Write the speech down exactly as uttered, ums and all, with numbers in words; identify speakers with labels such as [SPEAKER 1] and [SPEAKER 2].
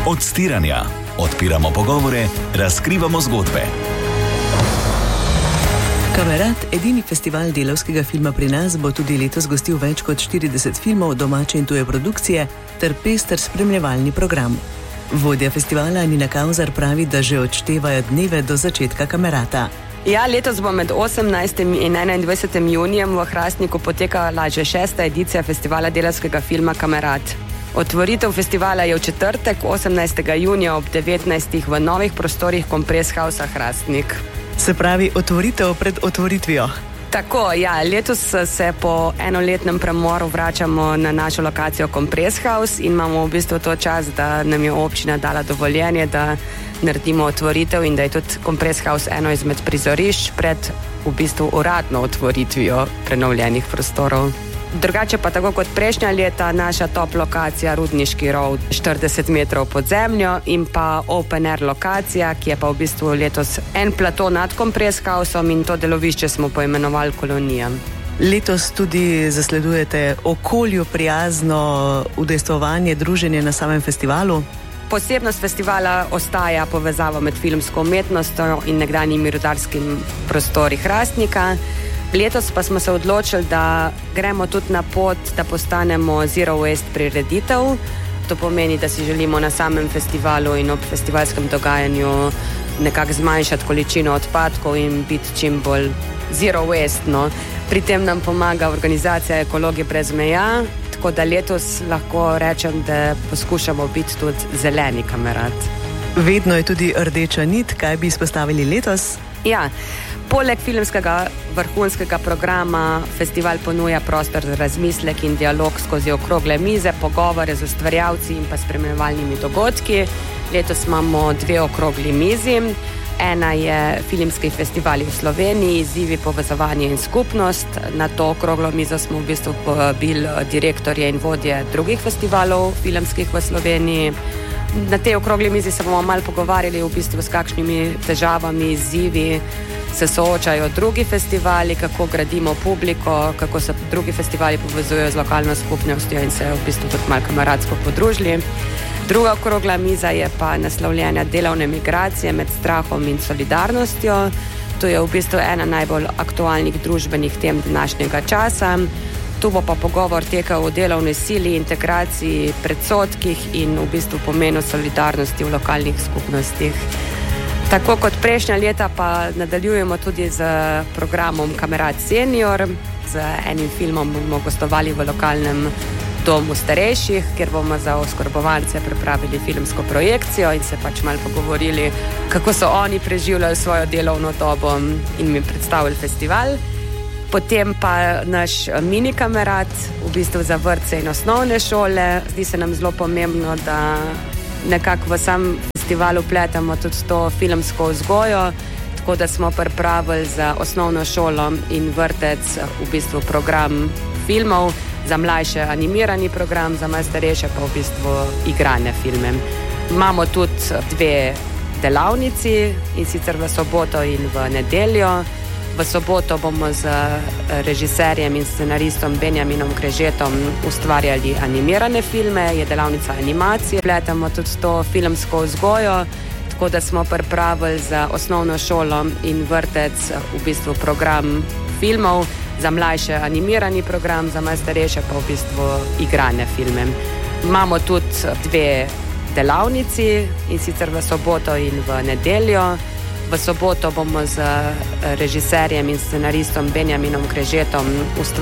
[SPEAKER 1] Odstiranja. Odpiramo pogovore, razkrivamo zgodbe.
[SPEAKER 2] Kamerad, edini festival delavskega filma pri nas, bo tudi letos gostil več kot štirideset filmov domače in tuje produkcije ter pester spremljevalni program. Vodja festivala Nina Kauzar pravi, da že odštevajo dneve do začetka Kamerata.
[SPEAKER 3] Ja, letos bo med osemnajstim in enaindvajsetim junijem v Hrastniku potekala že šesta edicija festivala delavskega filma Kamerad. Otvoritev festivala je v četrtek, osemnajstega junija ob devetnajstih v novih prostorih Compress Housea Hrastnik.
[SPEAKER 2] Se pravi, otvoritev pred otvoritvijo.
[SPEAKER 3] Tako, ja, letos se po enoletnem premoru vračamo na našo lokacijo Compress House in imamo v bistvu to čas, da nam je občina dala dovoljenje, da naredimo otvoritev in da je tudi Compress House eno izmed prizorišč pred v bistvu uradno otvoritvijo prenovljenih prostorov. Drugače pa tako kot prejšnja leta, naša top lokacija Rudniški rov štirideset metrov pod zemljo in pa open air lokacija, ki je pa v bistvu letos en plato nad Compress Houseom in to delovišče smo poimenovali Kolonija.
[SPEAKER 2] Letos tudi zasledujete okolju prijazno udejstvovanje, druženje na samem festivalu?
[SPEAKER 3] Posebnost festivala ostaja povezava med filmsko umetnostjo in nekdanjimi rudarskimi prostori Hrastnika. Letos pa smo se odločili, da gremo tudi na pot, da postanemo zero waste prireditev. To pomeni, da si želimo na samem festivalu in ob festivalskem dogajanju nekako zmanjšati količino odpadkov in biti čim bolj zero waste. No. Pri tem nam pomaga organizacija Ekologi brez meja, tako da letos lahko rečem, da poskušamo biti tudi zeleni Kamerad.
[SPEAKER 2] Vedno je tudi rdeča nit, kaj bi izpostavili letos?
[SPEAKER 3] Ja, poleg filmskega vrhunskega programa festival ponuja prostor za razmislek in dialog skozi okrogle mize, pogovore z ustvarjalci in pa spremljevalnimi dogodki. Letos imamo dve okrogli mizi. Ena je filmski festivali v Sloveniji, izzivi, povezovanje in skupnost. Na to okroglo mizo smo v bistvu povabili direktorje in vodje drugih festivalov filmskih v Sloveniji. Na tej okrogli mizi se bomo malo pogovarjali v bistvu s kakšnimi težavami, izzivi se soočajo drugi festivali, kako gradimo publiko, kako se drugi festivali povezujejo z lokalno skupnostjo in se v bistvu tudi malo kameradsko podružili. Druga okrogla miza je pa naslovljena delovne migracije med strahom in solidarnostjo. To je v bistvu ena najbolj aktualnih družbenih tem današnjega časa. Tu bo pa pogovor tekal o delovni sili, integraciji, predsodkih in v bistvu pomenu solidarnosti v lokalnih skupnostih. Tako kot prejšnja leta pa nadaljujemo tudi z programom Kamerad Senior. Z enim filmom bomo gostovali v lokalnem domu starejših, kjer bomo za oskrbovance pripravili filmsko projekcijo in se pač malo pogovorili, kako so oni preživljali svojo delovno dobo in mi predstavili festival. Potem pa naš mini Kamerad, v bistvu za vrtce in osnovne šole. Zdi se nam zelo pomembno, da nekako v sam festival vpletamo tudi to filmsko vzgojo, tako da smo pripravili za osnovno šolo in vrtec v bistvu program filmov, za mlajše animirani program, za malo starejše pa v bistvu igrane filme. Imamo tudi dve delavnici in sicer v soboto in v nedeljo. V soboto bomo z režiserjem in scenaristom Benjaminom Krežetom ustvarjali animirane filme, je delavnica animacije. Pletamo tudi to filmsko vzgojo, tako da smo pripravili za osnovno šolo in vrtec v bistvu program filmov, za mlajše animirani program, za malo starejše pa v bistvu igrane filme. Imamo tudi dve delavnici in sicer v soboto in v nedeljo. V soboto bomo z režiserjem in scenaristom Benjaminom Krežetom ustvarjali